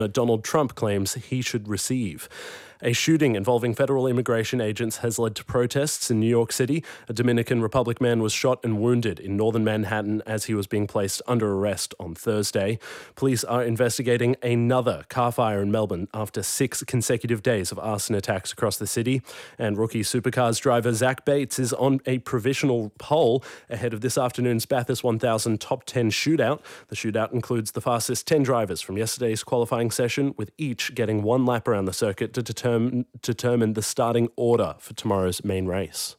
Donald Trump claims he should receive. A shooting involving federal immigration agents has led to protests in New York City. A Dominican Republic man was shot and wounded in northern Manhattan as he was being placed under arrest on Thursday. Police are investigating another car fire in Melbourne after 6 consecutive days of arson attacks across the city. And rookie supercars driver Zach Bates is on a provisional pole ahead of this afternoon's Bathurst 1000 top 10 shootout. The shootout includes the fastest 10 drivers from yesterday's qualifying session, with each getting one lap around the circuit to determine the starting order for tomorrow's main race.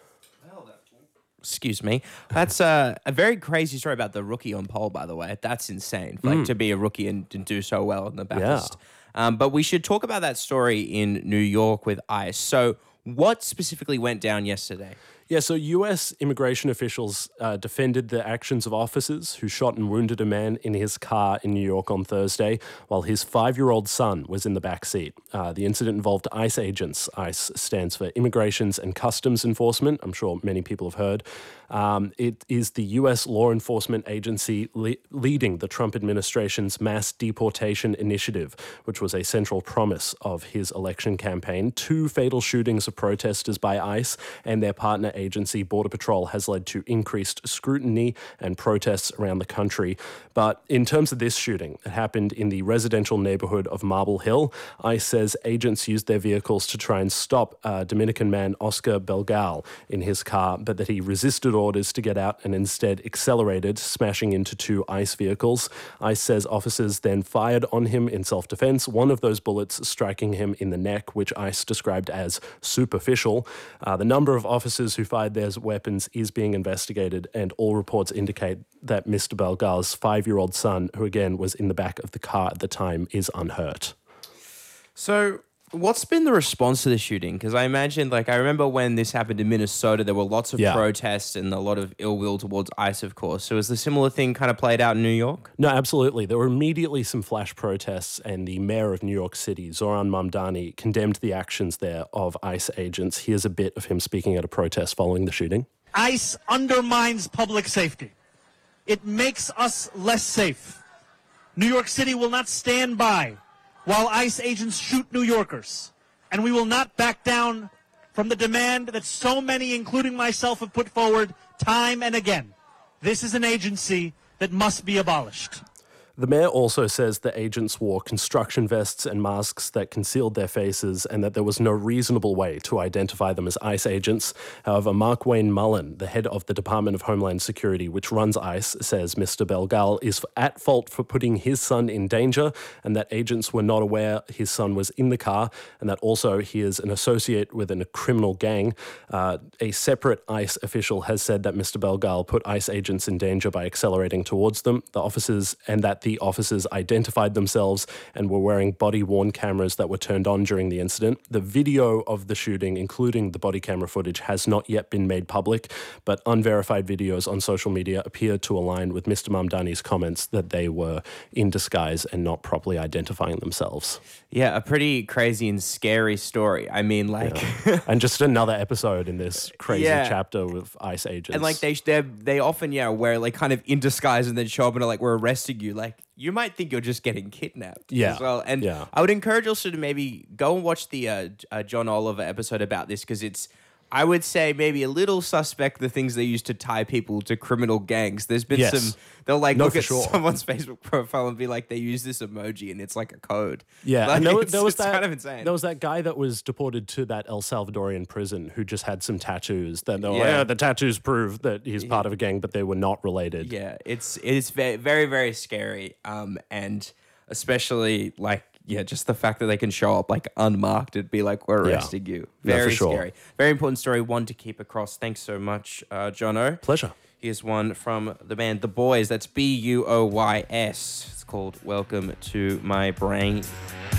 Excuse me. That's a very crazy story about the rookie on pole, by the way. That's insane. Like to be a rookie and do so well in the Bathurst. Yeah. But we should talk about that story in New York with ICE. So what specifically went down yesterday? Yeah, so US immigration officials defended the actions of officers who shot and wounded a man in his car in New York on Thursday while his 5-year-old son was in the back seat. The incident involved ICE agents. ICE stands for Immigrations and Customs Enforcement. I'm sure many people have heard. It is the US law enforcement agency leading the Trump administration's mass deportation initiative, which was a central promise of his election campaign. 2 fatal shootings of protesters by ICE and their partner agency, Border Patrol, has led to increased scrutiny and protests around the country. But in terms of this shooting, it happened in the residential neighborhood of Marble Hill. ICE says agents used their vehicles to try and stop Dominican man Oscar Belgal in his car, but that he resisted orders to get out and instead accelerated, smashing into 2 ICE vehicles. ICE says officers then fired on him in self-defense, one of those bullets striking him in the neck, which ICE described as superficial. The number of officers who fired their weapons is being investigated, and all reports indicate that Mr. Belgal's 5-year-old son, who again was in the back of the car at the time, is unhurt. So what's been the response to the shooting? Because I imagine, I remember when this happened in Minnesota, there were lots of protests and a lot of ill will towards ICE, of course. So is the similar thing kind of played out in New York? No, absolutely. There were immediately some flash protests, and the mayor of New York City, Zohran Mamdani, condemned the actions there of ICE agents. Here's a bit of him speaking at a protest following the shooting. ICE undermines public safety. It makes us less safe. New York City will not stand by while ICE agents shoot New Yorkers. And we will not back down from the demand that so many, including myself, have put forward time and again. This is an agency that must be abolished. The mayor also says the agents wore construction vests and masks that concealed their faces and that there was no reasonable way to identify them as ICE agents. However, Mark Wayne Mullen, the head of the Department of Homeland Security, which runs ICE, says Mr. Belgal is at fault for putting his son in danger and that agents were not aware his son was in the car, and that also he is an associate with a criminal gang. A separate ICE official has said that Mr. Belgal put ICE agents in danger by accelerating towards them. The officers identified themselves and were wearing body-worn cameras that were turned on during the incident. The video of the shooting, including the body camera footage, has not yet been made public, but unverified videos on social media appear to align with Mr. Mamdani's comments that they were in disguise and not properly identifying themselves. Yeah, a pretty crazy and scary story. I mean, Yeah. And just another episode in this crazy chapter with ICE agents. And they often wear kind of in disguise and then show up and are we're arresting you. You might think you're just getting kidnapped as well. And I would encourage also to maybe go and watch the John Oliver episode about this, because it's, I would say, maybe a little suspect the things they use to tie people to criminal gangs. There's been some, they'll look at someone's Facebook profile and be they use this emoji and it's like a code. Yeah, and there was that, kind of insane. There was that guy that was deported to that El Salvadorian prison who just had some tattoos that they were the tattoos prove that he's part of a gang, but they were not related. Yeah, it's very, very, very scary. And especially just the fact that they can show up unmarked and be we're arresting you. Very scary. Very important story, one to keep across. Thanks so much, Jono. Pleasure. Here's one from the band The Boys. That's Buoys. It's called Welcome to My Brain.